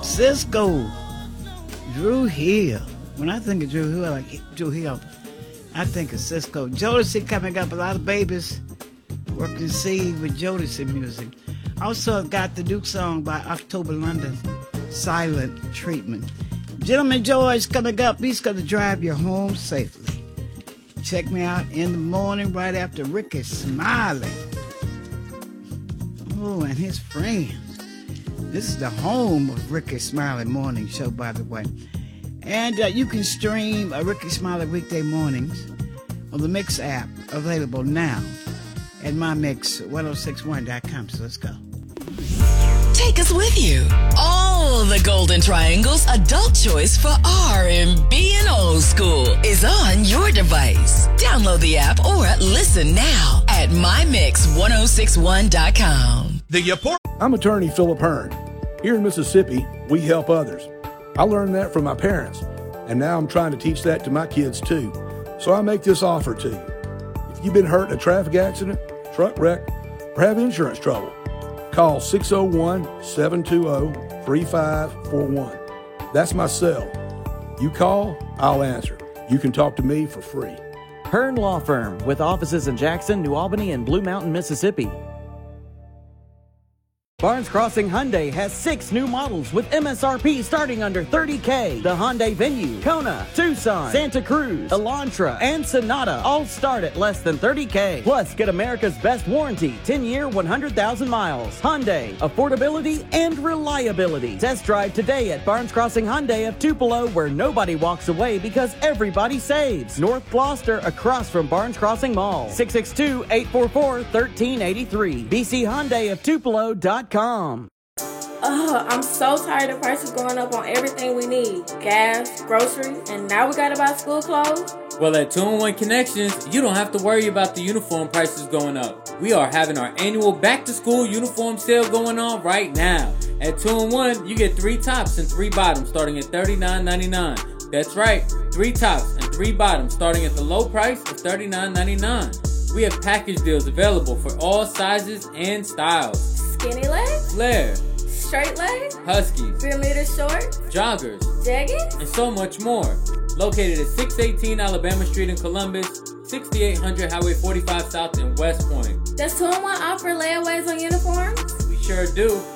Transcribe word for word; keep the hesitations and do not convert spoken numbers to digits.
Cisco, Drew Hill. When I think of Drew Hill, like Drew Hill, I think of Cisco. Jodeci coming up. A lot of babies working seed with Jodeci music. Also got the Duke song by October London, Silent Treatment. Gentleman George coming up. He's going to drive you home safely. Check me out in the morning right after Ricky Smiley. Oh, and his friends. This is the home of Ricky Smiley Morning Show, by the way. And uh, you can stream uh, Ricky Smiley weekday mornings on the Mix app, available now at my mix ten sixty-one dot com. So let's go. Take us with you. All the Golden Triangle's adult choice for R and B and old school is on your device. Download the app or listen now at my mix ten sixty-one dot com. The Port- I'm attorney Philip Hearn. Here in Mississippi, we help others. I learned that from my parents, and now I'm trying to teach that to my kids too. So I make this offer to you. If you've been hurt in a traffic accident, truck wreck, or have insurance trouble, call six oh one, seven two zero, three five four one. That's my cell. You call, I'll answer. You can talk to me for free. Hearn Law Firm, with offices in Jackson, New Albany, and Blue Mountain, Mississippi. Barnes Crossing Hyundai has six new models with M S R P starting under thirty thousand dollars. The Hyundai Venue, Kona, Tucson, Santa Cruz, Elantra, and Sonata all start at less than thirty thousand dollars. Plus, get America's best warranty, ten-year, one hundred thousand miles. Hyundai, affordability and reliability. Test drive today at Barnes Crossing Hyundai of Tupelo, where nobody walks away because everybody saves. North Gloucester, across from Barnes Crossing Mall. six six two, eight four four, one three eight three. B C Hyundai of Tupelo dot com. Ugh, I'm so tired of prices going up on everything we need. Gas, groceries, and now we gotta buy school clothes? Well, at two in one Connections, you don't have to worry about the uniform prices going up. We are having our annual back-to-school uniform sale going on right now. At two in one, you get three tops and three bottoms starting at thirty-nine ninety-nine. That's right, three tops and three bottoms starting at the low price of thirty-nine ninety-nine. We have package deals available for all sizes and styles. Skinny legs? Flare. Straight legs? Huskies. Bermuda shorts? Joggers. Jeggings? And so much more. Located at six eighteen Alabama Street in Columbus, sixty-eight hundred Highway forty-five South in West Point. Does two in one offer layaways on uniforms? We sure do.